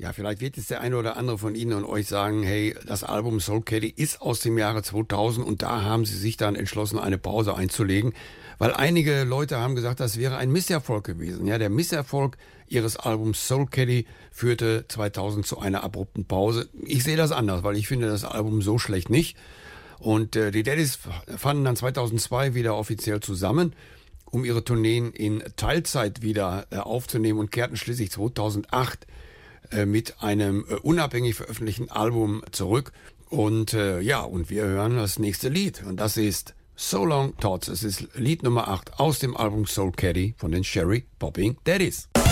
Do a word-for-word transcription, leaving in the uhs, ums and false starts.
Ja, vielleicht wird jetzt der eine oder andere von Ihnen und euch sagen, hey, das Album Soul Caddy ist aus dem Jahre zweitausend und da haben sie sich dann entschlossen, eine Pause einzulegen, weil einige Leute haben gesagt, das wäre ein Misserfolg gewesen. Ja, der Misserfolg ihres Albums Soul Caddy führte zweitausend zu einer abrupten Pause. Ich sehe das anders, weil ich finde das Album so schlecht nicht. Und äh, die Daddies fanden dann zweitausendzwei wieder offiziell zusammen, um ihre Tourneen in Teilzeit wieder äh, aufzunehmen und kehrten schließlich zweitausendacht äh, mit einem äh, unabhängig veröffentlichten Album zurück. Und äh, ja, und wir hören das nächste Lied. Und das ist So Long Thoughts. Es ist Lied Nummer acht aus dem Album Soul Caddy von den Sherry Popping Daddies.